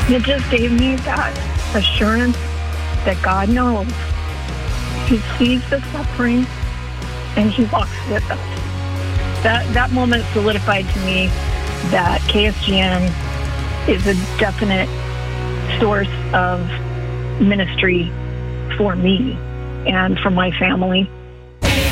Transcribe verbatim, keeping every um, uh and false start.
It just gave me that assurance that God knows. He sees the suffering and he walks with us. That, that moment solidified to me that K S G N is a definite source of ministry for me and for my family.